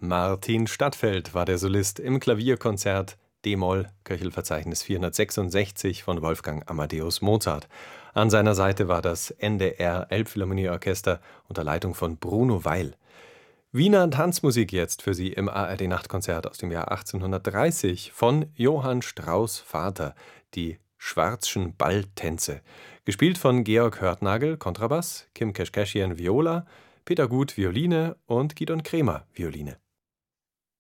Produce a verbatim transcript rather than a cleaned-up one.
Martin Stadtfeld war der Solist im Klavierkonzert d-Moll, Köchelverzeichnis vierhundertsechsundsechzig von Wolfgang Amadeus Mozart. An seiner Seite war das N D R Elbphilharmonieorchester unter Leitung von Bruno Weil. Wiener Tanzmusik jetzt für Sie im A R D-Nachtkonzert aus dem Jahr achtzehnhundertdreißig von Johann Strauss Vater, die Schwarzschen Balltänze. Gespielt von Georg Hörtnagel, Kontrabass, Kim Keschkeschian, Viola, Peter Gut, Violine und Gidon Kremer, Violine.